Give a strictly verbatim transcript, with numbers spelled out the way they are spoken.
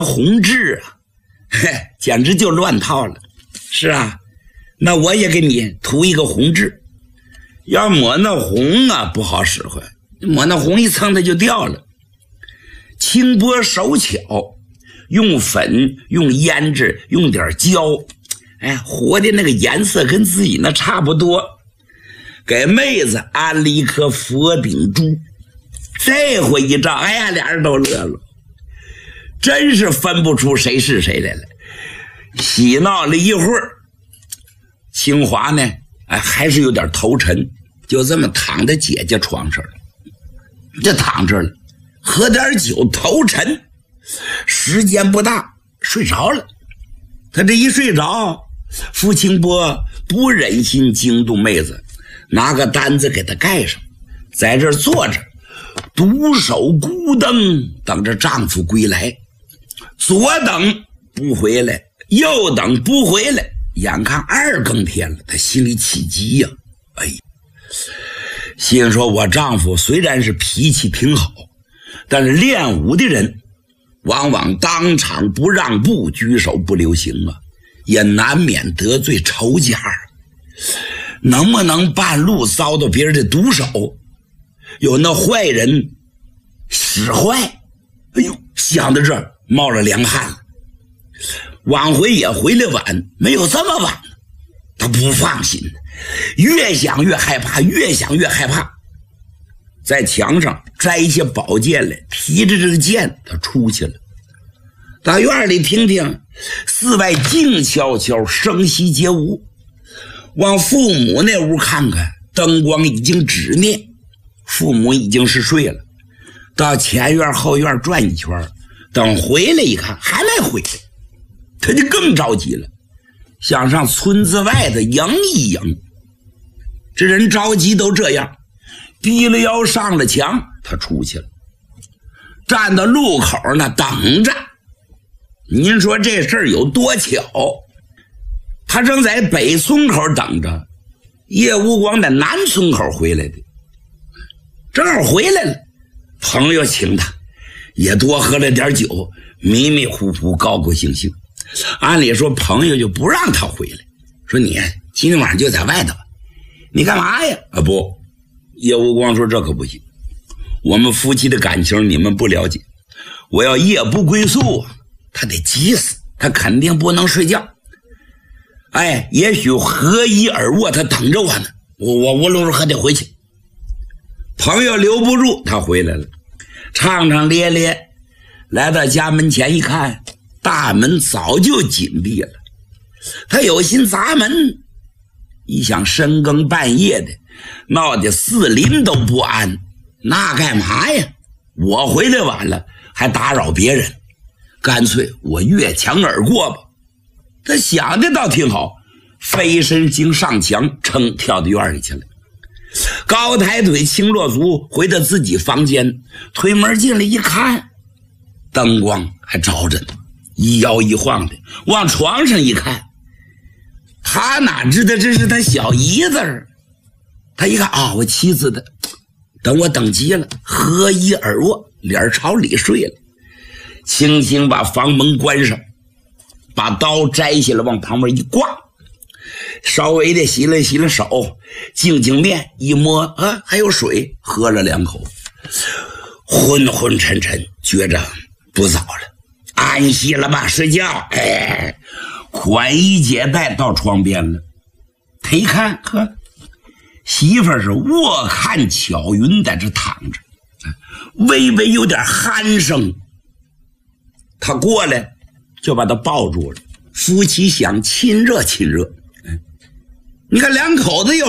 红痣啊，嘿，简直就乱套了。是啊，那我也给你涂一个红痣。要抹那红啊，不好使唤，抹那红一蹭它就掉了。清波手巧，用粉，用胭脂，用点胶，哎，和的那个颜色跟自己那差不多。给妹子安了一颗佛顶珠，这回一照，哎呀，俩人都乐了，真是分不出谁是谁来了。喜闹了一会儿，清华呢，哎，还是有点头沉，就这么躺在姐姐床上了，就躺着了，喝点酒，头沉，时间不大，睡着了。他这一睡着，傅清波不忍心惊动妹子，拿个单子给他盖上，在这儿坐着，独守孤灯，等着丈夫归来。左等不回来，右等不回来，眼看二更天了，他心里起急呀、啊！哎，心说我丈夫虽然是脾气挺好，但是练武的人往往当场不让步，举手不留情啊，也难免得罪仇家。能不能半路遭到别人的毒手，有那坏人使坏？哎呦，想到这儿冒了凉汗了。往回也回来晚，没有这么晚，他不放心，越想越害怕，越想越害怕。在墙上摘下宝剑来，提着这个剑，他出去了。到院里听听，寺外静悄悄，声息皆无。往父母那屋看看，灯光已经止灭，父母已经是睡了。到前院后院转一圈，等回来一看还没回来，他就更着急了，想上村子外的迎一迎。这人着急都这样，低了腰上了墙，他出去了，站到路口那等着。您说这事儿有多巧？他正在北村口等着，叶无光在南村口回来的，正好回来了。朋友请他，也多喝了点酒，迷迷糊糊，高高兴兴。按理说朋友就不让他回来，说你今天晚上就在外头吧，你干嘛呀？啊不，叶无光说这可不行，我们夫妻的感情你们不了解，我要夜不归宿，他得急死，他肯定不能睡觉。哎，也许合衣而卧，他等着我呢，我我无论如何得回去。朋友留不住，他回来了，唱唱咧咧，来到家门前一看，大门早就紧闭了。他有心砸门，一想深更半夜的，闹得四邻都不安，那干嘛呀？我回来晚了，还打扰别人，干脆我越墙而过吧。他想的倒挺好，飞身经上墙，噌跳到院里去了。高抬腿，轻落足，回到自己房间，推门进来一看，灯光还着着呢，一摇一晃的，往床上一看，他哪知道这是他小姨子儿。他一看啊、哦，我妻子的，等我等急了，合衣而卧，脸朝里睡了，轻轻把房门关上，把刀摘下来往旁边一挂，稍微的洗了洗了手，净净面一摸啊，还有水，喝了两口，昏昏沉沉，觉着不早了，安息了吧，睡觉。哎，宽衣解带到床边了，他一看，呵，媳妇儿是卧看巧云在这躺着，微微有点鼾声，他过来就把他抱住了，夫妻想亲热亲热。你看两口子有